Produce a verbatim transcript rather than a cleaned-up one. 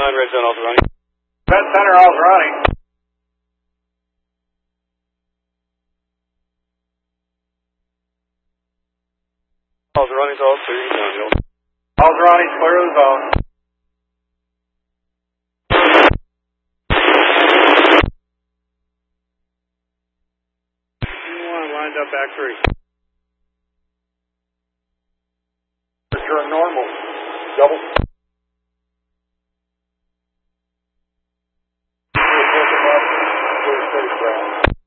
Red Zone, all's running. Red Center, all's running. All's running, all's clear the zone, Joe. All's running, clear the zone. One lined up back three. Return normal. Double.